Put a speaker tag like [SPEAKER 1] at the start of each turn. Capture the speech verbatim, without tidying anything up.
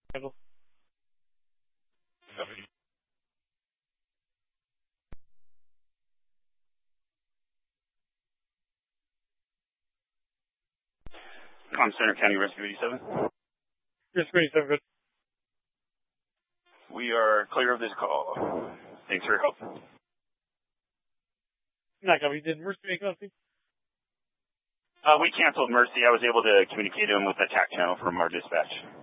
[SPEAKER 1] Handle.
[SPEAKER 2] Com Center County Rescue eighty-seven.
[SPEAKER 1] Rescue eighty-seven, good.
[SPEAKER 2] We are clear of this call. Thanks for your help.
[SPEAKER 1] Not copy. Did Mercy make nothing?
[SPEAKER 2] Uh, we canceled Mercy. I was able to communicate him with the T A C channel from our dispatch.